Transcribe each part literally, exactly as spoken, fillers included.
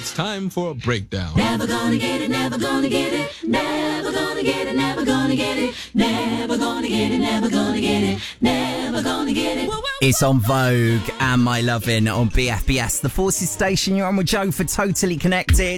It's time for a breakdown. Never gonna get it, never gonna get it, never gonna get it, never gonna get it, never gonna get it, never gonna get it, never gonna get it. It's On Vogue and My Lovin' on B F B S, the Forces station. You're on with Joe for Totally Connected.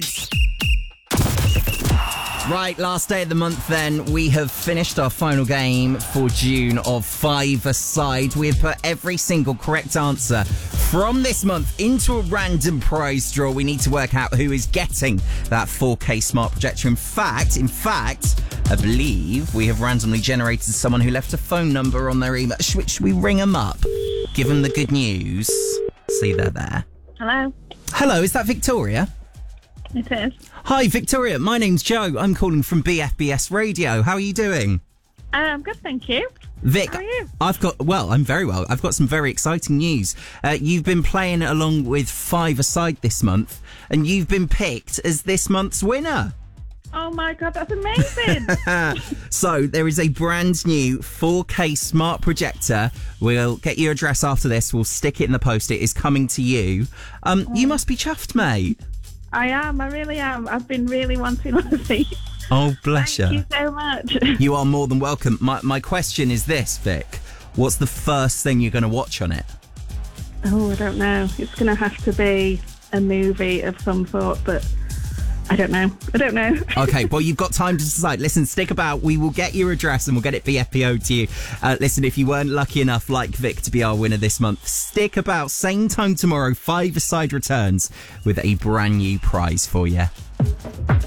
Right, last day of the month then, we have finished our final game for June of Five-A-Side. We have put every single correct answer from this month into a random prize draw. We need to work out who is getting that four K smart projector. In fact, in fact, I believe we have randomly generated someone who left a phone number on their email. Should, should we ring them up? Give them the good news. See, they're there. Hello. Hello, is that Victoria? It is. Hi, Victoria. My name's Joe. I'm calling from B F B S Radio. How are you doing? Uh, I'm good, thank you. Vic, How are you? I've got, well, I'm very well. I've got some very exciting news. Uh, you've been playing along with Five-A-Side this month, and you've been picked as this month's winner. Oh my God, that's amazing. So there is a brand new four K smart projector. We'll get your address after this. We'll stick it in the post. It is coming to you. Um, oh. You must be chuffed, mate. I am, I really am. I've been really wanting one of these. Oh, bless you. Thank you so much. You are more than welcome. My my question is this, Vic. What's the first thing you're going to watch on it? Oh, I don't know. It's going to have to be a movie of some sort, but I don't know. I don't know. Okay, well, you've got time to decide. Listen, stick about. We will get your address and we'll get it B F P O'd to you. Uh, listen, if you weren't lucky enough, like Vic, to be our winner this month, stick about. Same time tomorrow, Five-A-Side returns with a brand new prize for you.